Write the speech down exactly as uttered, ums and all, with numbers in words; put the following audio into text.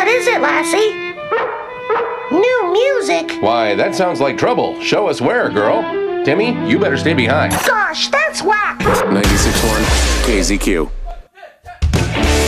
is it, Lassie? New music? Why, that sounds like trouble. Show us where, girl. Timmy, you better stay behind. Gosh, that's whack! ninety-six point one K Z Q.